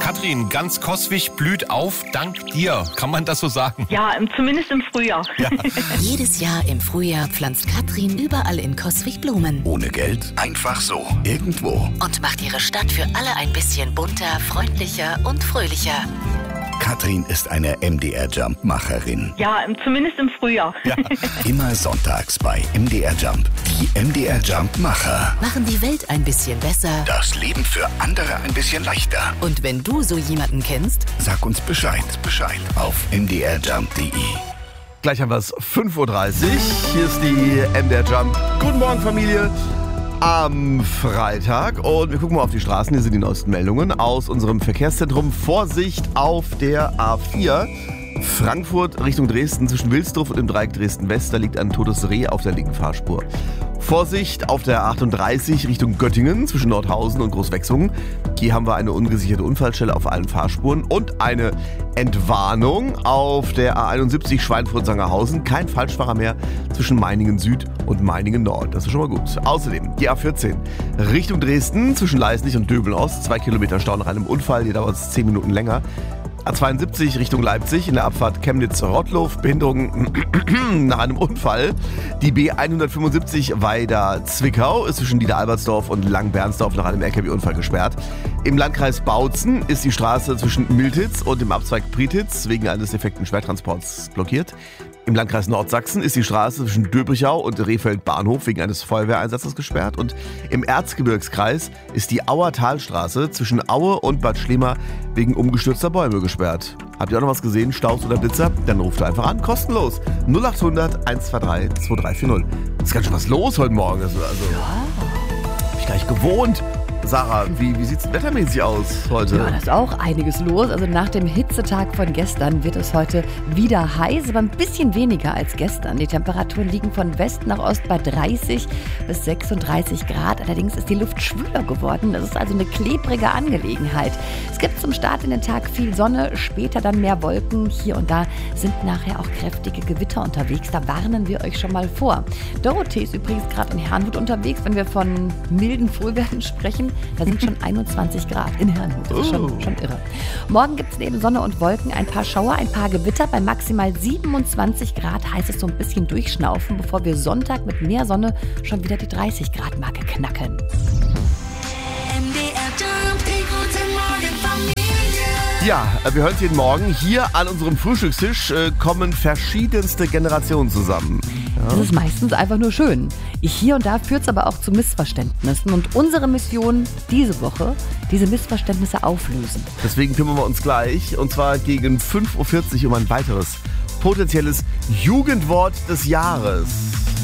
Katrin, ganz Coswig blüht auf dank dir. Kann man das so sagen? Ja, zumindest im Frühjahr. Ja. Jedes Jahr im Frühjahr pflanzt Katrin überall in Coswig Blumen. Ohne Geld, einfach so, irgendwo. Und macht ihre Stadt für alle ein bisschen bunter, freundlicher und fröhlicher. Katrin ist eine MDR Jump-Macherin. Ja, zumindest im Frühjahr. Ja. Immer sonntags bei MDR Jump. Die MDR Jump-Macher. Machen die Welt ein bisschen besser. Das Leben für andere ein bisschen leichter. Und wenn du so jemanden kennst, Sag uns Bescheid auf mdrjump.de. Gleich haben wir es 5.30 Uhr. Hier ist die MDR Jump. Guten Morgen, Familie. Am Freitag. Und wir gucken mal auf die Straßen. Hier sind die neuesten Meldungen aus unserem Verkehrszentrum. Vorsicht auf der A4. Frankfurt Richtung Dresden zwischen Wilsdruff und dem Dreieck Dresden-West. Da liegt ein totes Reh auf der linken Fahrspur. Vorsicht auf der 38 Richtung Göttingen zwischen Nordhausen und Großwechsungen. Hier haben wir eine ungesicherte Unfallstelle auf allen Fahrspuren und eine Entwarnung auf der A71 Schweinfurt-Sangerhausen. Kein Falschfahrer mehr zwischen Meiningen Süd und Meiningen Nord. Das ist schon mal gut. Außerdem die A14 Richtung Dresden zwischen Leisnig und Döbeln Ost. 2 Kilometer Stau nach einem Unfall. Hier dauert es 10 Minuten länger. A72 Richtung Leipzig in der Abfahrt Chemnitz-Rottlow, Behinderung nach einem Unfall. Die B175 Weida-Zwickau ist zwischen Niederalbertsdorf und Langenbernsdorf nach einem LKW-Unfall gesperrt. Im Landkreis Bautzen ist die Straße zwischen Miltitz und dem Abzweig Prietitz wegen eines defekten Schwertransports blockiert. Im Landkreis Nordsachsen ist die Straße zwischen Döbrichau und Rehfeld-Bahnhof wegen eines Feuerwehreinsatzes gesperrt. Und im Erzgebirgskreis ist die Auer Talstraße zwischen Aue und Bad Schlema wegen umgestürzter Bäume gesperrt. Habt ihr auch noch was gesehen, Staus oder Blitzer? Dann ruft einfach an, kostenlos. 0800 123 2340. Ist ganz schön was los heute Morgen. Also, hab ich gar nicht gewohnt. Sarah, wie sieht es wettermäßig aus heute? Ja, da ist auch einiges los. Also nach dem Hitzetag von gestern wird es heute wieder heiß, aber ein bisschen weniger als gestern. Die Temperaturen liegen von West nach Ost bei 30 bis 36 Grad. Allerdings ist die Luft schwüler geworden. Das ist also eine klebrige Angelegenheit. Es gibt zum Start in den Tag viel Sonne, später dann mehr Wolken. Hier und da sind nachher auch kräftige Gewitter unterwegs. Da warnen wir euch schon mal vor. Dorothee ist übrigens gerade in Herrnhut unterwegs, wenn wir von milden Frühwerten sprechen. Da sind schon 21 Grad in Herrnhut. Das ist schon irre. Morgen gibt es neben Sonne und Wolken ein paar Schauer, ein paar Gewitter. Bei maximal 27 Grad heißt es so ein bisschen durchschnaufen, bevor wir Sonntag mit mehr Sonne schon wieder die 30 Grad Marke knacken. Ja, wir hören es jeden Morgen. Hier an unserem Frühstückstisch kommen verschiedenste Generationen zusammen. Ja. Das ist meistens einfach nur schön. Hier und da führt es aber auch zu Missverständnissen. Und unsere Mission diese Woche, diese Missverständnisse auflösen. Deswegen kümmern wir uns gleich, und zwar gegen 5.40 Uhr um ein weiteres potenzielles Jugendwort des Jahres.